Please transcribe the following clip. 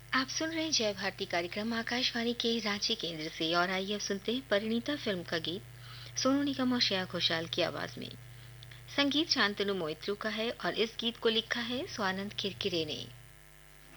आप सुन रहे हैं जय भारती कार्यक्रम आकाशवाणी के रांची केंद्र से। और आइए अब सुनते हैं परिणीता फिल्म का गीत सोनू निगम और श्रेया घोषाल की आवाज में। संगीत शांतनु मोइत्रू का है और इस गीत को लिखा है स्वानंद किरकिरे ने।